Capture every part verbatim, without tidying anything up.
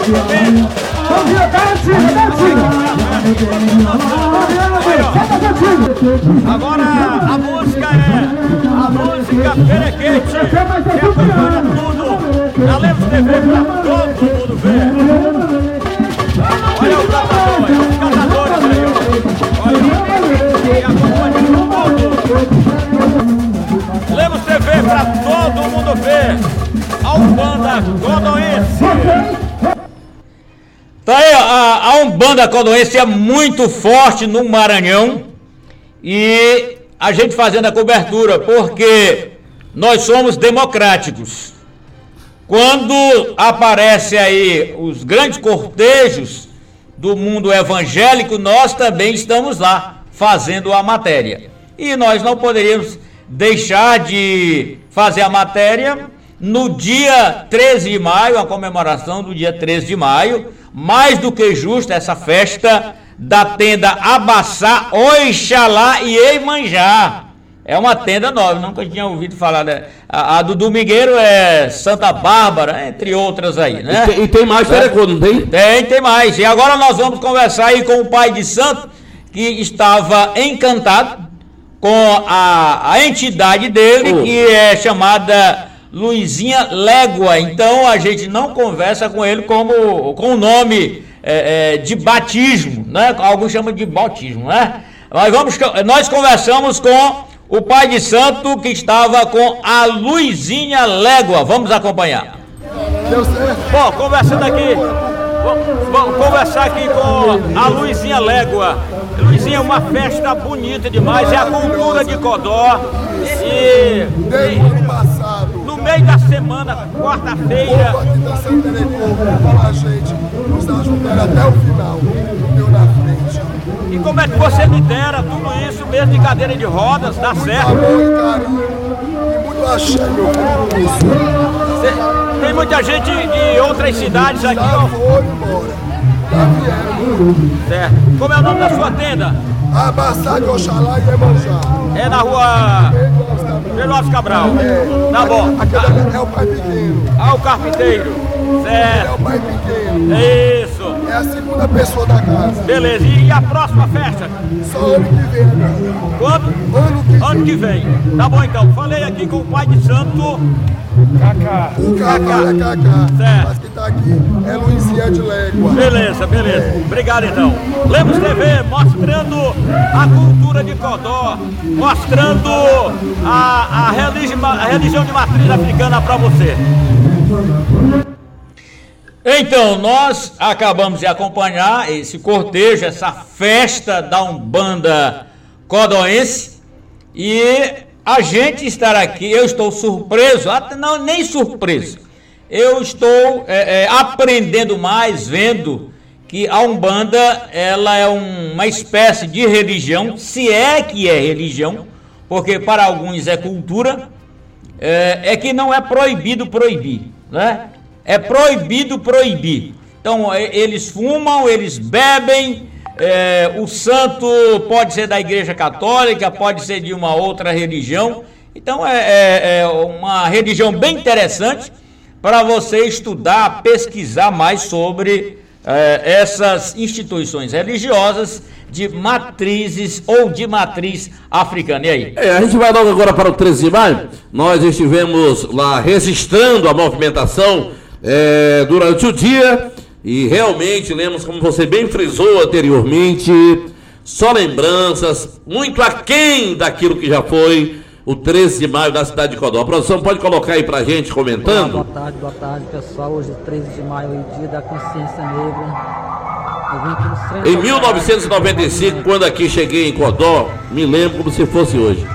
Agora a música é a música Perequete, que acompanha tudo na Lemos T V pra todo mundo ver. Olha o catador, olha os catadores aí, ó. Olha, e acompanha tudo. Lemos T V pra todo mundo ver. A Umbanda Codonense. Tá aí, a, a Umbanda Codonense é muito forte no Maranhão e a gente fazendo a cobertura, porque nós somos democráticos. Quando aparece aí os grandes cortejos do mundo evangélico, nós também estamos lá fazendo a matéria. E nós não poderíamos deixar de fazer a matéria no dia treze de maio, a comemoração do dia treze de maio, mais do que justo essa festa da tenda Abaçá, Oixalá e Iemanjá. É uma tenda nova, nunca tinha ouvido falar. Né? A, a do Domingueiro é Santa Bárbara, entre outras aí, né? E tem, e tem mais, Telecô, não tem? Tem, tem mais. E agora nós vamos conversar aí com o pai de santo, que estava encantado com a, a entidade dele, oh. que é chamada Luizinha Légua. Então a gente não conversa com ele como, com o nome é, é, de batismo, né? Alguns chamam de bautismo, né? Nós, vamos, nós conversamos com o pai de santo que estava com a Luizinha Légua. Vamos acompanhar. Bom, conversando aqui, vamos, vamos conversar aqui com a Luizinha Légua. Luizinha, é uma festa bonita demais, é a cultura de Codó. E, desde o ano passado, no meio da semana, quarta-feira, o aqui da Santa Telecom para a gente nos ajudar até o final, deu na frente. E como é que você lidera tudo isso mesmo de cadeira de rodas? Dá certo? Muito amor e carinho e muito axé, meu filho. Tem muita gente de outras cidades aqui, já ó. foi embora. Já vieram. Certo. Como é o nome da sua tenda? Abaçá de Oxalá e Iemanjá. É na rua Veloso Cabral. É. Tá bom. Aquele é o pai pequeno. Ah, o carpinteiro. Certo. É o pai pequeno. Isso. É a segunda pessoa da casa. Beleza. E a próxima festa? Só ano que vem, né? Quando? Ano que vem. Ano que vem. Tá bom então. Falei aqui com o pai de santo. Cacá. O Cacá é Cacá. Certo. Mas que tá aqui é Luizinha de Légua. Beleza, beleza. É. Obrigado então. Lemos T V mostrando a cultura de Codó, mostrando a, a, religi a religião de matriz africana para você. Então, nós acabamos de acompanhar esse cortejo, essa festa da Umbanda Codonense, e a gente estar aqui, eu estou surpreso, até não, nem surpreso, eu estou é, é, aprendendo mais, vendo que a Umbanda, ela é um, uma espécie de religião, se é que é religião, porque para alguns é cultura, é, é que não é proibido proibir, né? É proibido proibir. Então, eles fumam, eles bebem, é, o santo pode ser da Igreja Católica, pode ser de uma outra religião. Então, é, é, é uma religião bem interessante para você estudar, pesquisar mais sobre é, essas instituições religiosas de matrizes ou de matriz africana. E aí? É, a gente vai logo agora para o treze de maio. Nós estivemos lá registrando a movimentação É, durante o dia, e realmente lemos, como você bem frisou anteriormente, só lembranças, muito aquém daquilo que já foi o treze de maio da cidade de Codó. A produção pode colocar aí pra gente comentando? Olá, boa tarde, boa tarde pessoal. Hoje treze de maio é o dia da consciência negra. Em mil novecentos e noventa e cinco, quando aqui cheguei em Codó, me lembro como se fosse hoje.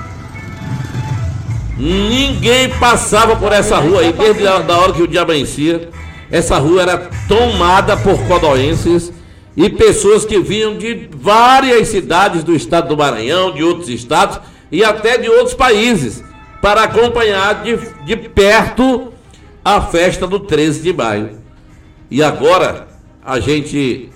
Ninguém passava por essa rua aí, desde a da hora que o dia amanhecia. Essa rua era tomada por codóenses e pessoas que vinham de várias cidades do estado do Maranhão, de outros estados e até de outros países, para acompanhar de, de perto a festa do treze de maio. E agora a gente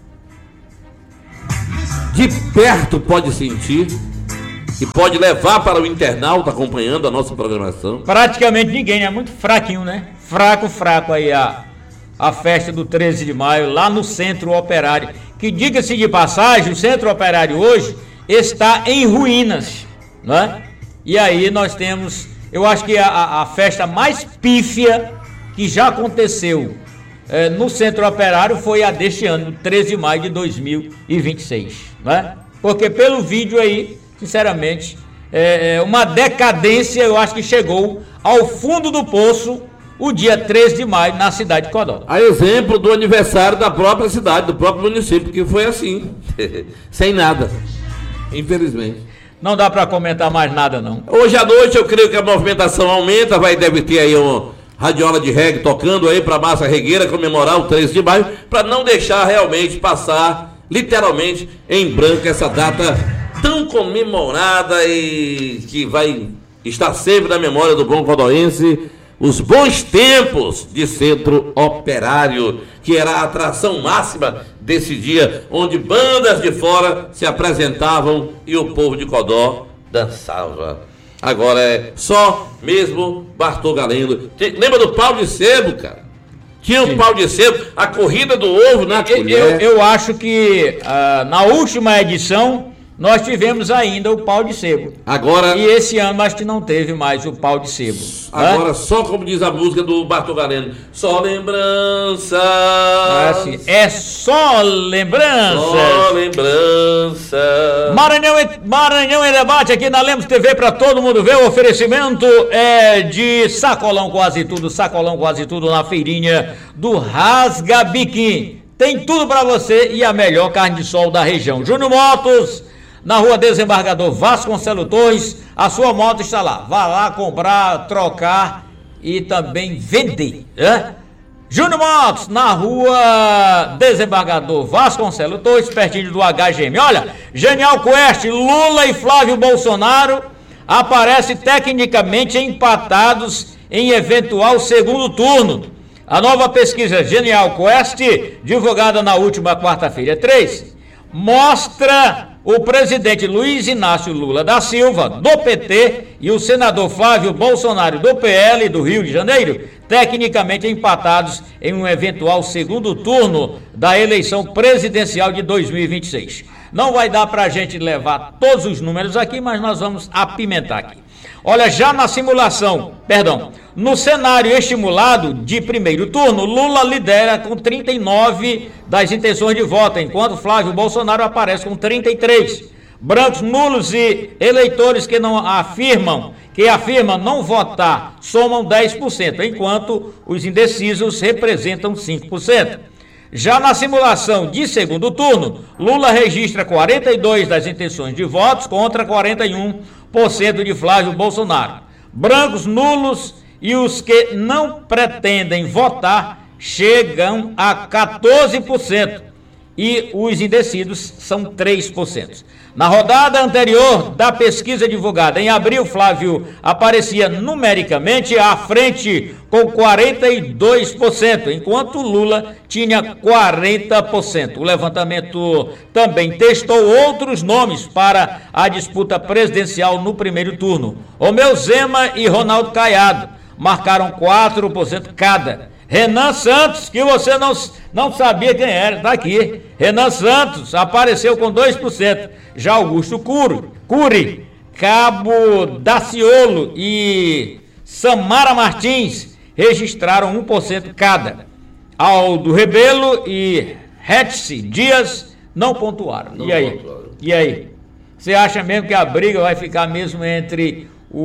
de perto pode sentir e pode levar para o internauta acompanhando a nossa programação. Praticamente ninguém, é muito fraquinho, né? Fraco, fraco aí a, a festa do treze de maio lá no Centro Operário, que, diga-se de passagem, o Centro Operário hoje está em ruínas, não é? E aí nós temos, eu acho que a, a festa mais pífia que já aconteceu é, no Centro Operário foi a deste ano, treze de maio de dois mil e vinte e seis, não é? Porque pelo vídeo aí, sinceramente, é uma decadência, eu acho que chegou ao fundo do poço o dia treze de maio na cidade de Codó. A exemplo do aniversário da própria cidade, do próprio município, que foi assim, sem nada, infelizmente. Não dá para comentar mais nada, não. Hoje à noite eu creio que a movimentação aumenta, vai deve ter aí uma radiola de reggae tocando aí para a massa regueira comemorar o treze de maio, para não deixar realmente passar, literalmente, em branco essa data tão comemorada e que vai estar sempre na memória do bom codoense, os bons tempos de Centro Operário, que era a atração máxima desse dia, onde bandas de fora se apresentavam e o povo de Codó dançava. Agora é só mesmo Bartol Galeno. Lembra do pau de sebo, cara? Tinha um pau de sebo, a corrida do ovo na colher. Eu, eu acho que uh, na última edição nós tivemos ainda o pau de sebo. Agora, e esse ano acho que não teve mais o pau de sebo. Agora, né? Só como diz a música do Bartol Galeno, só lembrança. Ah, sim. É só lembrança. Só lembrança. Maranhão, Maranhão em debate aqui na Lemos T V para todo mundo ver. O oferecimento é de sacolão quase tudo, sacolão quase tudo na feirinha do Rasga Biquim. Tem tudo para você e a melhor carne de sol da região. Júnior Motos, na rua Desembargador Vasconcelos Torres, a sua moto está lá. Vá lá comprar, trocar e também vender. Né? Júnior Motos, na rua Desembargador Vasconcelos Torres, pertinho do H G M. Olha, Genial Quest, Lula e Flávio Bolsonaro aparecem tecnicamente empatados em eventual segundo turno. A nova pesquisa Genial Quest, divulgada na última quarta-feira três, mostra o presidente Luiz Inácio Lula da Silva, do P T, e o senador Flávio Bolsonaro, do P L do Rio de Janeiro, tecnicamente empatados em um eventual segundo turno da eleição presidencial de dois mil e vinte e seis. Não vai dar para a gente levar todos os números aqui, mas nós vamos apimentar aqui. Olha, já na simulação, perdão, no cenário estimulado de primeiro turno, Lula lidera com trinta e nove das intenções de voto, enquanto Flávio Bolsonaro aparece com trinta e três. Brancos, nulos e eleitores que não afirmam, que afirmam não votar, somam dez por cento, enquanto os indecisos representam cinco por cento. Já na simulação de segundo turno, Lula registra quarenta e dois das intenções de votos contra quarenta e um por cento de Flávio Bolsonaro. Brancos, nulos e os que não pretendem votar chegam a quatorze por cento e os indecisos são três por cento. Na rodada anterior da pesquisa divulgada em abril, Flávio aparecia numericamente à frente com quarenta e dois por cento, enquanto Lula tinha quarenta por cento. O levantamento também testou outros nomes para a disputa presidencial no primeiro turno. Romeu Zema e Ronaldo Caiado marcaram quatro por cento cada. Renan Santos, que você não, não sabia quem era, está aqui. Renan Santos apareceu com dois por cento. Já Augusto Cury, Cury, Cabo Daciolo e Samara Martins registraram um por cento cada. Aldo Rebelo e Hetzi Dias não pontuaram. Não e aí? Pontuaram. E aí? Você acha mesmo que a briga vai ficar mesmo entre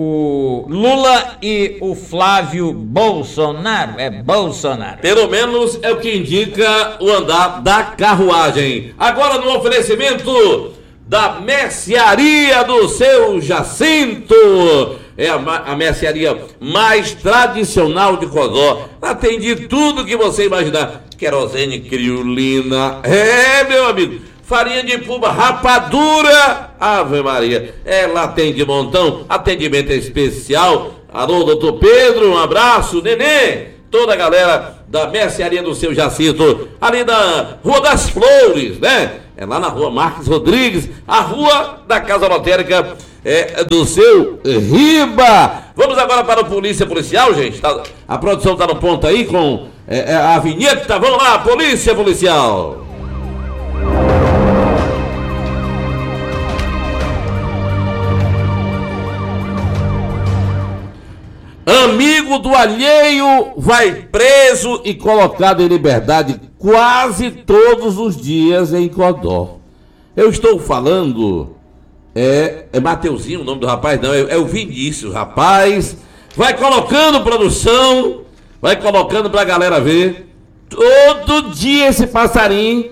o Lula e o Flávio Bolsonaro? É Bolsonaro. Pelo menos é o que indica o andar da carruagem. Agora no oferecimento da mercearia do seu Jacinto. É a, a mercearia mais tradicional de Codó. Ela tem de tudo que você imaginar. Querosene, criolina. É, meu amigo. Farinha de puba, rapadura. Ave Maria. Ela tem de montão. Atendimento especial. Alô, doutor Pedro. Um abraço. Nenê. Toda a galera da mercearia do seu Jacinto. Ali da Rua das Flores, né? É lá na rua Marques Rodrigues, a rua da Casa Lotérica é, do seu Riba. Vamos agora para o Polícia Policial, gente. Tá, a produção está no ponto aí com é, é a vinheta. Vamos lá, polícia policial. Amigo do alheio vai preso e colocado em liberdade quase todos os dias em Codó. Eu estou falando, é, é Mateuzinho o nome do rapaz, não, é, é o Vinícius, rapaz. Vai colocando produção, vai colocando pra galera ver. Todo dia esse passarinho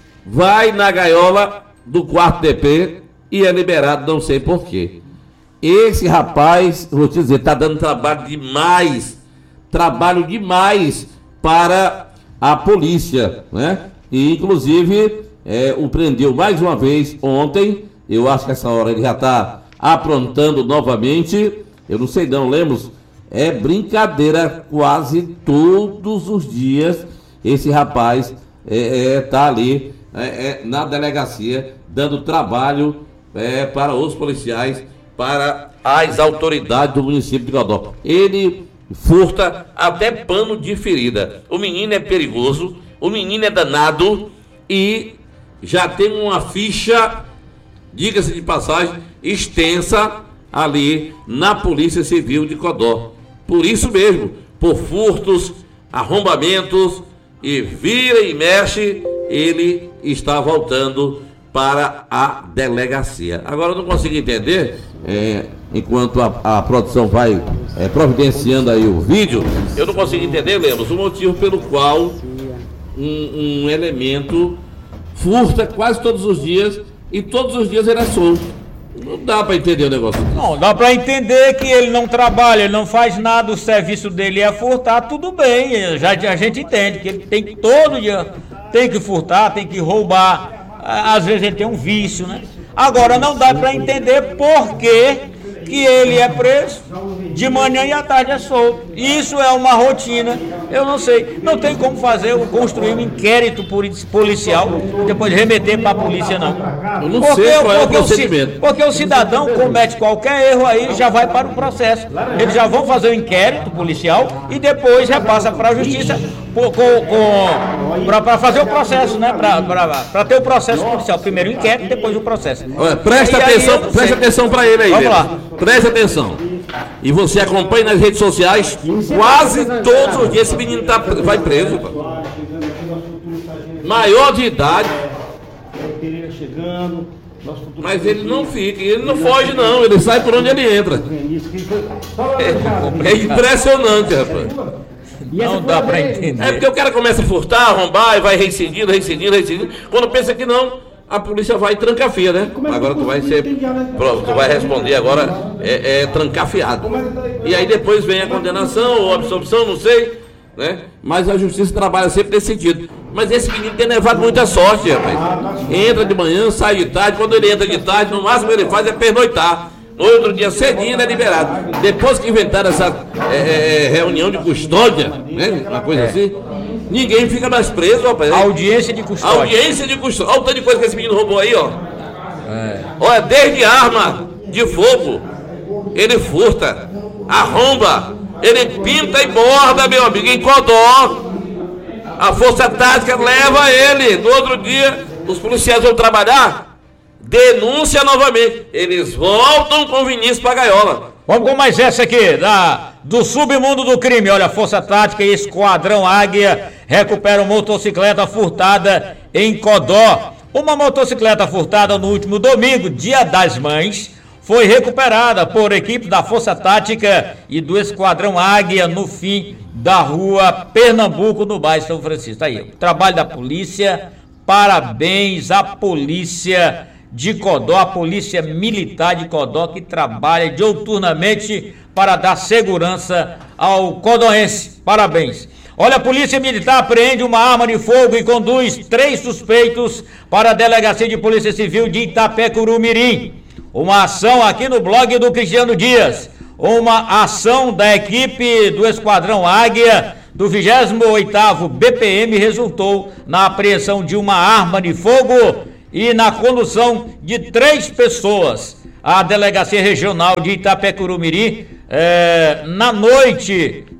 vai na gaiola do quarto D P e é liberado, não sei porquê. Esse rapaz, vou te dizer, tá dando trabalho demais, trabalho demais para a polícia, né? E inclusive é, o prendeu mais uma vez ontem. Eu acho que essa hora ele já tá aprontando novamente. Eu não sei não, Lemos, é brincadeira, quase todos os dias esse rapaz é, é, tá ali é, é, na delegacia dando trabalho é, para os policiais, para as autoridades do município de Codó. Ele furta até pano de ferida. O menino é perigoso, o menino é danado e já tem uma ficha, diga-se de passagem, extensa ali na Polícia Civil de Codó. Por isso mesmo, por furtos, arrombamentos e vira e mexe, ele está voltando para a delegacia. Agora eu não consigo entender, é, enquanto a, a produção vai é, providenciando aí o vídeo, eu não consigo entender, Lemos, o motivo pelo qual um, um elemento furta quase todos os dias e todos os dias ele é solto. Não dá para entender o negócio. Não, dá para entender que ele não trabalha, ele não faz nada, o serviço dele é furtar, tudo bem, já a gente entende que ele tem que todo dia, tem que furtar, tem que roubar. Às vezes ele tem um vício, né? Agora não dá para entender por que que ele é preso de manhã e à tarde é solto. Isso é uma rotina, eu não sei. Não tem como fazer, construir um inquérito policial e depois remeter para a polícia, não. Eu não porque, sei qual é o porque procedimento. O, porque o cidadão comete qualquer erro aí, já vai para o processo. Eles já vão fazer o inquérito policial e depois repassa para a justiça para fazer o processo, né? Para ter o processo policial. Primeiro o inquérito, depois o processo. Olha, presta e atenção, aí, presta atenção para ele aí. Vamos Lemos. lá. Presta atenção. E você acompanha nas redes sociais, quase todos os dias esse menino tá, vai preso. Pô. Maior de idade. Mas ele não fica, ele não foge não, ele sai por onde ele entra. É, é impressionante, rapaz. Não dá pra entender. É porque o cara começa a furtar, arrombar e vai reincidindo, reincidindo, reincidindo. Quando pensa que não, a polícia vai trancafiar, né? Agora tu vai ser, pronto, tu vai responder agora é, é trancafiado. E aí depois vem a condenação ou absorção, não sei, né? Mas a justiça trabalha sempre nesse sentido. Mas esse menino tem levado muita sorte, rapaz. Entra de manhã, sai de tarde. Quando ele entra de tarde, no máximo que ele faz é pernoitar. No outro dia cedinho ele é liberado. Depois que inventaram essa é, é, reunião de custódia, né? Uma coisa é. assim, ninguém fica mais preso, rapaz. Audiência de custódia. Audiência de custódia. Olha o tanto de coisa que esse menino roubou aí, ó. É. Olha, desde arma de fogo, ele furta, arromba, ele pinta e borda, meu amigo, em Codó. A força tática leva ele. No outro dia, os policiais vão trabalhar, denúncia novamente. Eles voltam com o Vinícius pra gaiola. Vamos com mais essa aqui, da, do submundo do crime. Olha, Força Tática e Esquadrão Águia recuperam motocicleta furtada em Codó. Uma motocicleta furtada no último domingo, Dia das Mães, foi recuperada por equipes da Força Tática e do Esquadrão Águia no fim da rua Pernambuco, no bairro São Francisco. Tá aí, o trabalho da polícia, parabéns à polícia de Codó, a polícia militar de Codó, que trabalha diuturnamente para dar segurança ao codoense. Parabéns. Olha, a polícia militar apreende uma arma de fogo e conduz três suspeitos para a Delegacia de Polícia Civil de Itapecuru-Mirim. Uma ação aqui no blog do Cristiano Dias. Uma ação da equipe do Esquadrão Águia do vigésimo oitavo B P M resultou na apreensão de uma arma de fogo e na condução de três pessoas à Delegacia Regional de Itapecuru-Mirim eh, na noite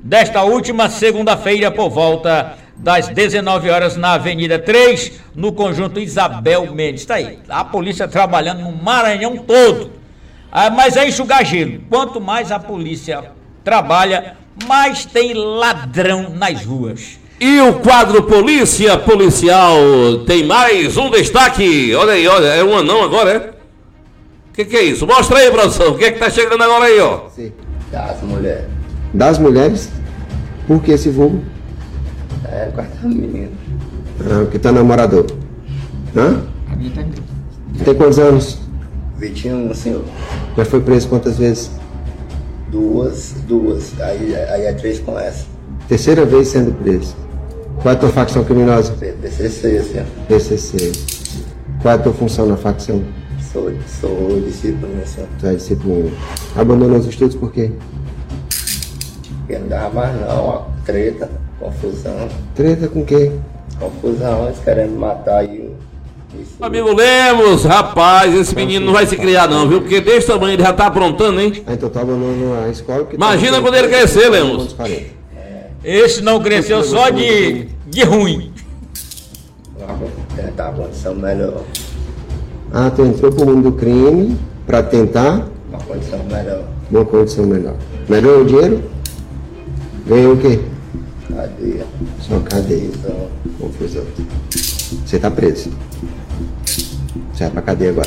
desta última segunda-feira por volta das dezenove horas na Avenida três, no conjunto Isabel Mendes. Está aí, a polícia trabalhando no Maranhão todo. Ah, mas é enxugar gelo. Quanto mais a polícia trabalha, mais tem ladrão nas ruas. E o quadro Polícia Policial tem mais um destaque. Olha aí, olha, é um anão agora, é? O que, que é isso? Mostra aí, produção. O que é que tá chegando agora aí, ó? Sim. Das mulheres. Das mulheres? Por que esse vulgo? É, por causa da menina. Ah, porque tá namorador. Hã? A minha tá. Tem quantos anos? vinte e um, senhor. Já foi preso quantas vezes? Duas, duas. Aí, aí é três com essa. Terceira vez sendo preso. Qual é a tua facção criminosa? P C C, senhor. P C C. Qual é a tua função na facção? Sou, sou discípulo, né, senhor? Tu é discípulo. Abandonou os estudos por quê? Porque não dava mais não, treta, confusão. Treta com quem? Confusão, eles querendo matar aí o... Amigo Lemos, rapaz, esse menino não vai se criar não, viu? Porque desse tamanho ele já tá aprontando, hein? Ah, então tá abandonando a escola. Imagina quando ele crescer, Lemos. Esse não cresceu só de, de ruim. Tentar uma condição melhor. Ah, tu entrou pro mundo do crime pra tentar? Uma condição melhor. Uma condição melhor. Melhorou o dinheiro? Ganhou o quê? Cadeia. Só cadeia. Confusão. Confusão. Você tá preso. Você vai pra cadeia agora.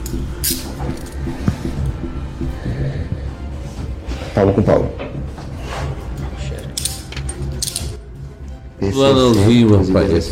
Paulo com Paulo. Planãozinho, rapaz.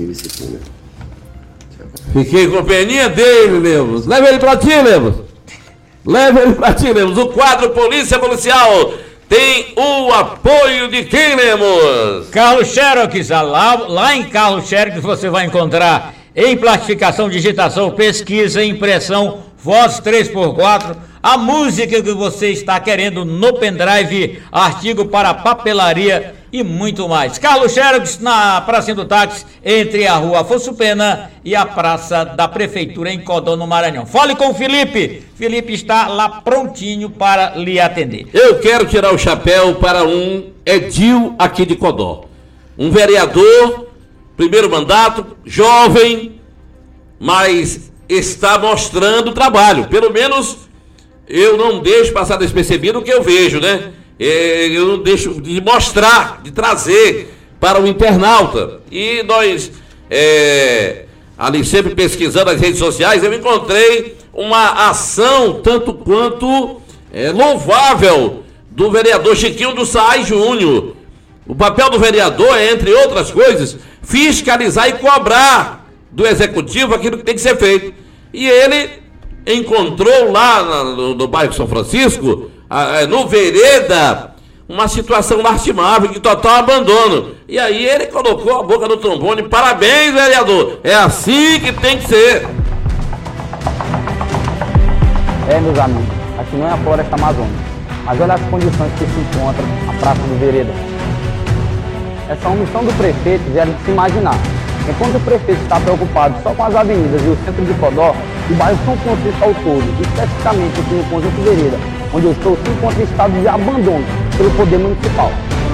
Fiquei com peninha dele, Lemos. Leva ele pra ti, Lemos. Leva ele pra ti, Lemos. O quadro Polícia Policial tem o apoio de quem, Lemos? Carlos Xerox. Lá, lá em Carlos Xerox você vai encontrar em plastificação, digitação, pesquisa, impressão, voz três por quatro, a música que você está querendo no pendrive, artigo para papelaria e muito mais. Carlos Xerox, na Praça do Táxi, entre a Rua Afonso Pena e a Praça da Prefeitura em Codó, no Maranhão. Fale com o Felipe. Felipe está lá prontinho para lhe atender. Eu quero tirar o chapéu para um edil aqui de Codó. Um vereador, primeiro mandato, jovem, mas está mostrando trabalho. Pelo menos eu não deixo passar despercebido o que eu vejo, né? Eu não deixo de mostrar, de trazer para o internauta. E nós, é, ali sempre pesquisando as redes sociais, eu encontrei uma ação tanto quanto é, louvável do vereador Chiquinho do Saai Júnior. O papel do vereador é, entre outras coisas, fiscalizar e cobrar do executivo aquilo que tem que ser feito. E ele encontrou lá no, no bairro São Francisco, no Vereda, uma situação lastimável, de total abandono. E aí ele colocou a boca no trombone. Parabéns, vereador. É assim que tem que ser. É, meus amigos, aqui não é a floresta amazônica, mas olha as condições que se encontra a Praça do Vereda. Essa omissão do prefeito gera de se imaginar. Enquanto o prefeito está preocupado só com as avenidas e o centro de Codó, o bairro São Francisco ao todo, especificamente aqui no conjunto Vereda, onde eu estou, se encontra em estado de abandono pelo poder municipal.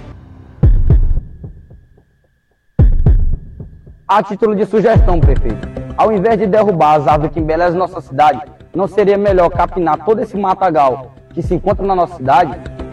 A título de sugestão, prefeito, ao invés de derrubar as árvores que embelezam nossa cidade, não seria melhor capinar todo esse matagal que se encontra na nossa cidade?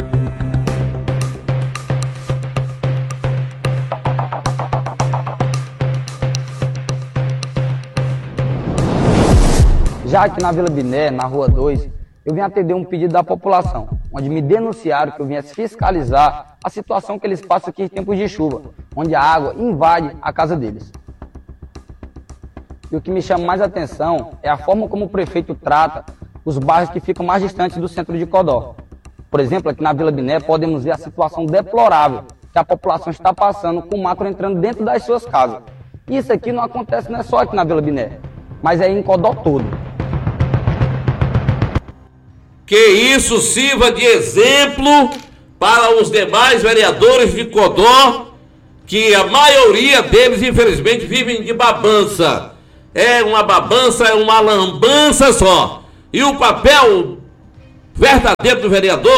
Já aqui na Vila Biné, na Rua dois, eu vim atender um pedido da população, onde me denunciaram que eu viesse fiscalizar a situação que eles passam aqui em tempos de chuva, onde a água invade a casa deles. E o que me chama mais atenção é a forma como o prefeito trata os bairros que ficam mais distantes do centro de Codó. Por exemplo, aqui na Vila Biné podemos ver a situação deplorável que a população está passando com o mato entrando dentro das suas casas. E isso aqui não acontece não é só aqui na Vila Biné, mas é em Codó todo. Que isso sirva de exemplo para os demais vereadores de Codó, que a maioria deles, infelizmente, vivem de babança. É uma babança, é uma lambança só. E o papel verdadeiro do vereador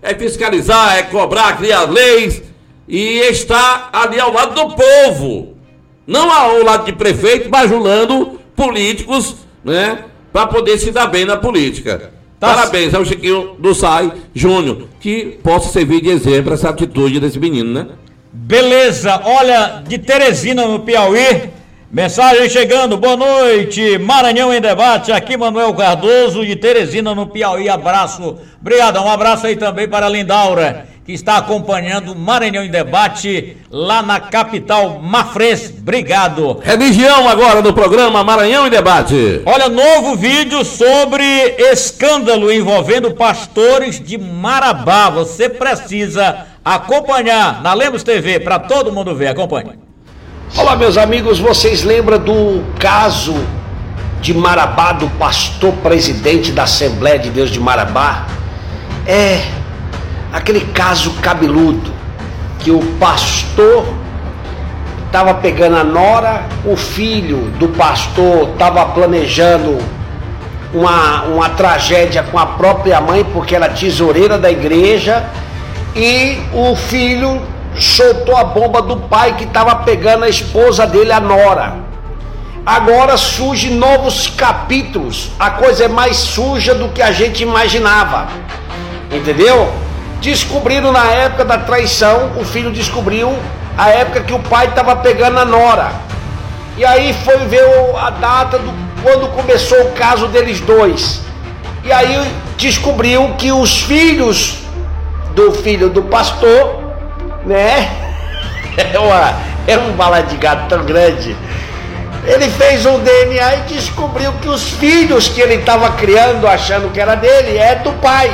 é fiscalizar, é cobrar, criar leis e estar ali ao lado do povo. Não ao lado de prefeito, bajulando políticos, né? Para poder se dar bem na política. Tá. Parabéns ao Chiquinho do S A I Júnior, que possa servir de exemplo essa atitude desse menino, né? Beleza, olha, de Teresina no Piauí, mensagem chegando, boa noite, Maranhão em debate, aqui Manuel Cardoso de Teresina no Piauí, abraço, obrigado, um abraço aí também para a Lindaura, que está acompanhando o Maranhão em debate lá na capital mafrense, obrigado. Religião agora no programa Maranhão em debate. Olha, novo vídeo sobre escândalo envolvendo pastores de Marabá, você precisa acompanhar na Lemos T V para todo mundo ver, acompanhe. Olá meus amigos, vocês lembram do caso de Marabá, do pastor presidente da Assembleia de Deus de Marabá? É aquele caso cabeludo que o pastor estava pegando a nora, o filho do pastor estava planejando uma, uma tragédia com a própria mãe, porque era tesoureira da igreja, e o filho soltou a bomba do pai que estava pegando a esposa dele, a nora. Agora surgem novos capítulos, a coisa é mais suja do que a gente imaginava, entendeu? Descobriram na época da traição, o filho descobriu a época que o pai estava pegando a nora. E aí foi ver a data do, quando começou o caso deles dois. E aí descobriu que os filhos do filho do pastor, né? É, uma, é um bala de gato tão grande. Ele fez um D N A e descobriu que os filhos que ele estava criando, achando que era dele, é do pai.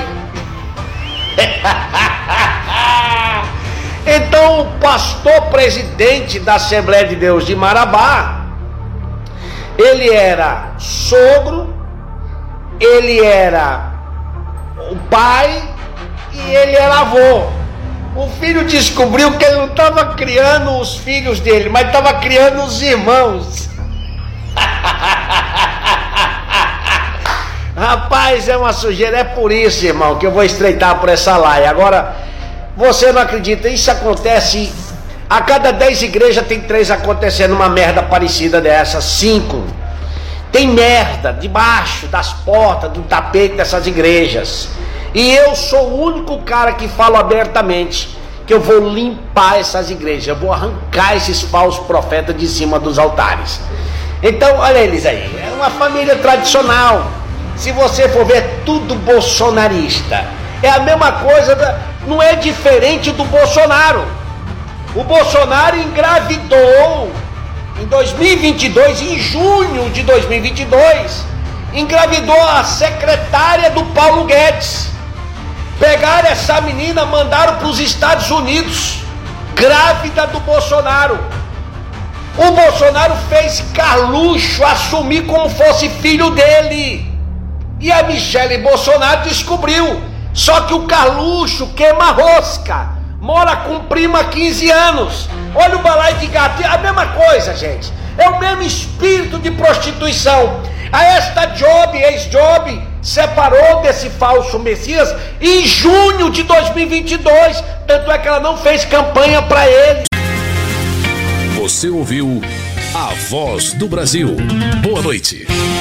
Então o pastor presidente da Assembleia de Deus de Marabá, ele era sogro, ele era o pai e ele era avô. O filho descobriu que ele não estava criando os filhos dele, mas estava criando os irmãos. Rapaz, é uma sujeira, é por isso, irmão, que eu vou estreitar por essa laia. Agora, você não acredita, isso acontece, a cada dez igrejas tem três acontecendo uma merda parecida dessa, cinco. Tem merda debaixo das portas, do tapete dessas igrejas. E eu sou o único cara que falo abertamente que eu vou limpar essas igrejas, eu vou arrancar esses falsos profetas de cima dos altares. Então, olha eles aí, é uma família tradicional. Se você for ver, tudo bolsonarista. É a mesma coisa, da, não é diferente do Bolsonaro. O Bolsonaro engravidou em dois mil e vinte e dois, em junho de dois mil e vinte e dois, engravidou a secretária do Paulo Guedes. Pegaram essa menina, mandaram para os Estados Unidos, grávida do Bolsonaro. O Bolsonaro fez Carluxo assumir como fosse filho dele. E a Michele Bolsonaro descobriu. Só que o Carluxo queima rosca, mora com prima há quinze anos. Olha o balaio de gato, é a mesma coisa, gente. É o mesmo espírito de prostituição. A esta Job, ex-Job, separou desse falso Messias em junho de dois mil e vinte e dois. Tanto é que ela não fez campanha para ele. Você ouviu A Voz do Brasil. Boa noite.